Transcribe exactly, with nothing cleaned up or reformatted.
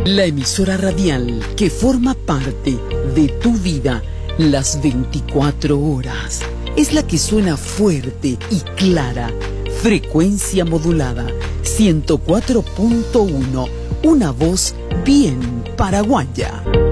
La emisora radial que forma parte de tu vida las veinticuatro horas. Es la que suena fuerte y clara. Frecuencia modulada ciento cuatro punto uno. Una voz bien paraguaya.